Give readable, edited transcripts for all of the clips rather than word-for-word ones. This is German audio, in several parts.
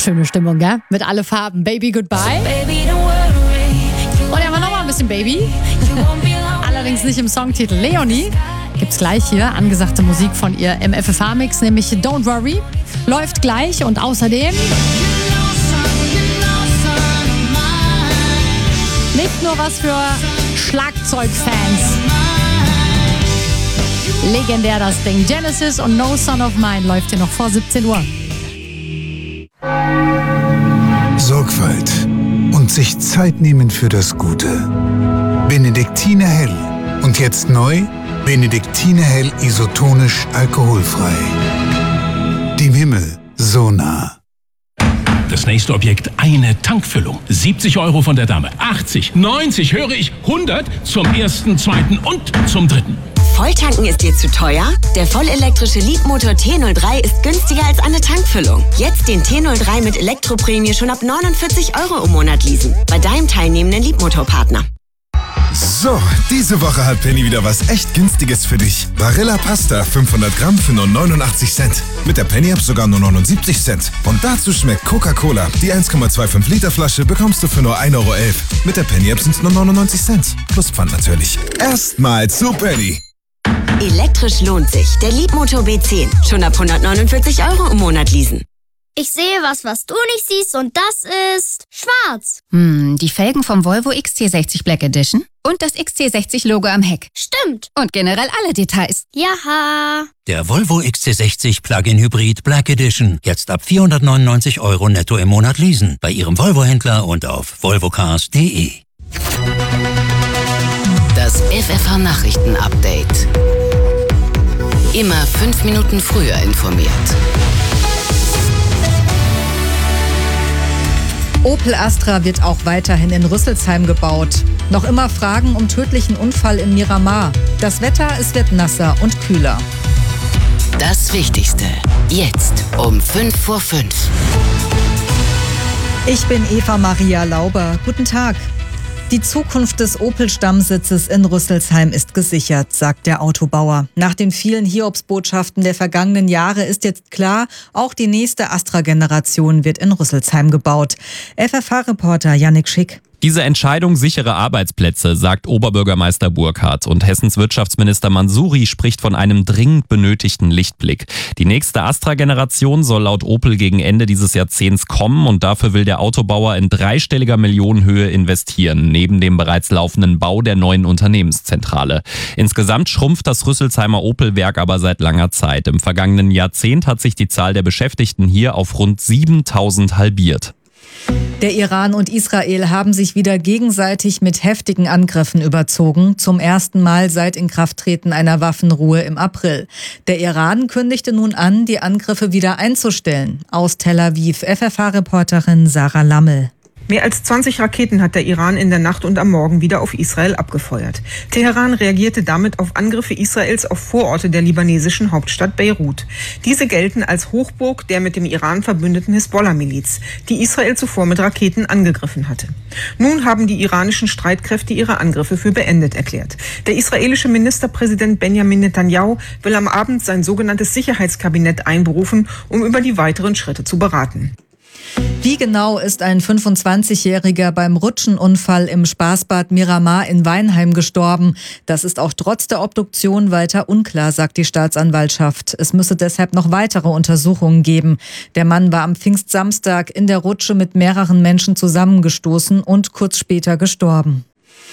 Schöne Stimmung, gell? Mit alle Farben. Baby, goodbye. Und ja, nochmal ein bisschen Baby. Allerdings nicht im Songtitel. Leonie gibt's gleich hier. Angesagte Musik von ihr im FFH-Mix, nämlich Don't Worry. Läuft gleich und außerdem nicht nur was für Schlagzeugfans. Legendär das Ding. Genesis und No Son of Mine läuft hier noch vor 17 Uhr. Sorgfalt und sich Zeit nehmen für das Gute. Benediktiner Hell. Und jetzt neu, Benediktiner Hell isotonisch alkoholfrei. Dem Himmel so nah. Das nächste Objekt, eine Tankfüllung. 70 € von der Dame, 80, 90, höre ich, 100 zum ersten, zweiten und zum dritten. Volltanken ist dir zu teuer? Der vollelektrische Leapmotor T03 ist günstiger als eine Tankfüllung. Jetzt den T03 mit Elektroprämie schon ab 49 € im Monat leasen. Bei deinem teilnehmenden Leapmotor-Partner. So, diese Woche hat Penny wieder was echt Günstiges für dich. Barilla Pasta 500 Gramm für nur 89 Cent. Mit der Penny-App sogar nur 79 Cent. Und dazu schmeckt Coca-Cola. Die 1,25 Liter Flasche bekommst du für nur 1,11 €. Mit der Penny-App sind es nur 99 Cent. Plus Pfand natürlich. Erstmal zu Penny. Elektrisch lohnt sich. Der Leapmotor B10. Schon ab 149 € im Monat leasen. Ich sehe was du nicht siehst und das ist schwarz. Die Felgen vom Volvo XC60 Black Edition und das XC60-Logo am Heck. Stimmt. Und generell alle Details. Jaha. Der Volvo XC60 Plug-in Hybrid Black Edition. Jetzt ab 499 € netto im Monat leasen. Bei Ihrem Volvo-Händler und auf volvocars.de. Das FFH-Nachrichten-Update. Immer 5 Minuten früher informiert. Opel Astra wird auch weiterhin in Rüsselsheim gebaut. Noch immer Fragen um tödlichen Unfall in Miramar. Das Wetter, es wird nasser und kühler. Das Wichtigste. Jetzt um 5:05. Ich bin Eva Maria Lauber. Guten Tag. Die Zukunft des Opel-Stammsitzes in Rüsselsheim ist gesichert, sagt der Autobauer. Nach den vielen Hiobsbotschaften der vergangenen Jahre ist jetzt klar, auch die nächste Astra-Generation wird in Rüsselsheim gebaut. FFH-Reporter Yannick Schick. Diese Entscheidung sichere Arbeitsplätze, sagt Oberbürgermeister Burkhardt. Und Hessens Wirtschaftsminister Mansouri spricht von einem dringend benötigten Lichtblick. Die nächste Astra-Generation soll laut Opel gegen Ende dieses Jahrzehnts kommen. Und dafür will der Autobauer in dreistelliger Millionenhöhe investieren, neben dem bereits laufenden Bau der neuen Unternehmenszentrale. Insgesamt schrumpft das Rüsselsheimer Opel-Werk aber seit langer Zeit. Im vergangenen Jahrzehnt hat sich die Zahl der Beschäftigten hier auf rund 7.000 halbiert. Der Iran und Israel haben sich wieder gegenseitig mit heftigen Angriffen überzogen. Zum ersten Mal seit Inkrafttreten einer Waffenruhe im April. Der Iran kündigte nun an, die Angriffe wieder einzustellen. Aus Tel Aviv, FFH-Reporterin Sarah Lammel. Mehr als 20 Raketen hat der Iran in der Nacht und am Morgen wieder auf Israel abgefeuert. Teheran reagierte damit auf Angriffe Israels auf Vororte der libanesischen Hauptstadt Beirut. Diese gelten als Hochburg der mit dem Iran verbündeten Hisbollah-Miliz, die Israel zuvor mit Raketen angegriffen hatte. Nun haben die iranischen Streitkräfte ihre Angriffe für beendet erklärt. Der israelische Ministerpräsident Benjamin Netanyahu will am Abend sein sogenanntes Sicherheitskabinett einberufen, um über die weiteren Schritte zu beraten. Wie genau ist ein 25-Jähriger beim Rutschenunfall im Spaßbad Miramar in Weinheim gestorben? Das ist auch trotz der Obduktion weiter unklar, sagt die Staatsanwaltschaft. Es müsse deshalb noch weitere Untersuchungen geben. Der Mann war am Pfingstsamstag in der Rutsche mit mehreren Menschen zusammengestoßen und kurz später gestorben.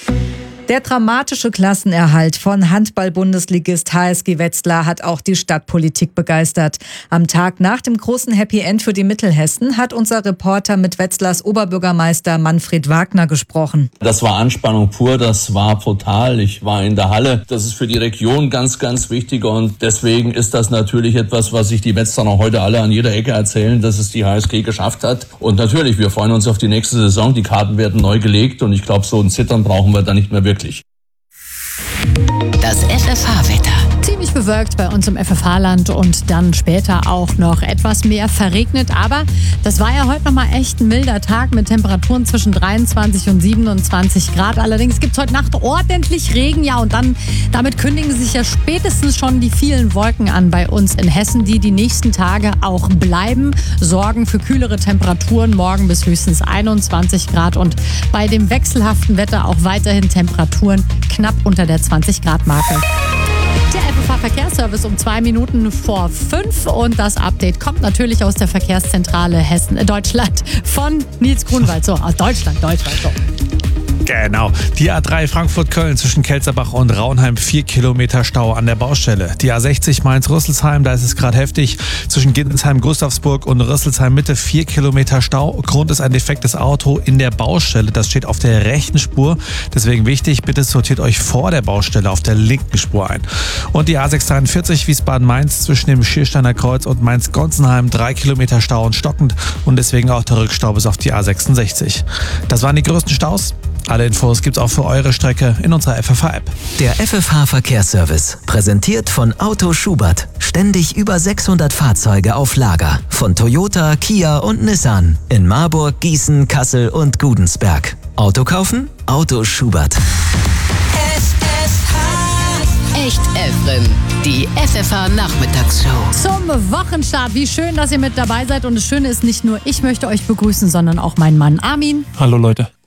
Der dramatische Klassenerhalt von Handball-Bundesligist HSG Wetzlar hat auch die Stadtpolitik begeistert. Am Tag nach dem großen Happy End für die Mittelhessen hat unser Reporter mit Wetzlars Oberbürgermeister Manfred Wagner gesprochen. Das war Anspannung pur, das war brutal. Ich war in der Halle. Das ist für die Region ganz, ganz wichtig und deswegen ist das natürlich etwas, was sich die Wetzlarer heute alle an jeder Ecke erzählen, dass es die HSG geschafft hat. Und natürlich, wir freuen uns auf die nächste Saison. Die Karten werden neu gelegt und ich glaube, so ein Zittern brauchen wir da nicht mehr wirklich. Das FFH-Wetter. Ziemlich ziemlich bewölkt bei uns im FFH-Land und dann später auch noch etwas mehr verregnet. Aber das war ja heute nochmal echt ein milder Tag mit Temperaturen zwischen 23 und 27 Grad. Allerdings gibt es heute Nacht ordentlich Regen. Ja, und damit kündigen sich ja spätestens schon die vielen Wolken an bei uns in Hessen, die nächsten Tage auch bleiben, sorgen für kühlere Temperaturen, morgen bis höchstens 21 Grad und bei dem wechselhaften Wetter auch weiterhin Temperaturen knapp unter der 20-Grad-Marke. Der FFH-Verkehrsservice um 2 Minuten vor 5 und das Update kommt natürlich aus der Verkehrszentrale Deutschland von Nils Grunwald. So, aus Deutschland, so. Genau. Die A3 Frankfurt-Köln zwischen Kelzerbach und Raunheim 4 Kilometer Stau an der Baustelle. Die A60 Mainz-Rüsselsheim, da ist es gerade heftig. Zwischen Gindensheim-Gustavsburg und Rüsselsheim-Mitte 4 Kilometer Stau. Grund ist ein defektes Auto in der Baustelle. Das steht auf der rechten Spur. Deswegen wichtig, bitte sortiert euch vor der Baustelle auf der linken Spur ein. Und die A643 Wiesbaden-Mainz zwischen dem Schiersteiner Kreuz und Mainz-Gonzenheim 3 Kilometer Stau und stockend und deswegen auch der Rückstau bis auf die A66. Das waren die größten Staus. Alle Infos gibt's auch für eure Strecke in unserer FFH-App. Der FFH-Verkehrsservice, präsentiert von Auto Schubert. Ständig über 600 Fahrzeuge auf Lager. Von Toyota, Kia und Nissan. In Marburg, Gießen, Kassel und Gudensberg. Auto kaufen? Auto Schubert. Echt Efren, die FFH-Nachmittagsshow. Zum Wochenstart. Wie schön, dass ihr mit dabei seid. Und das Schöne ist, nicht nur ich möchte euch begrüßen, sondern auch mein Mann Armin. Hallo Leute.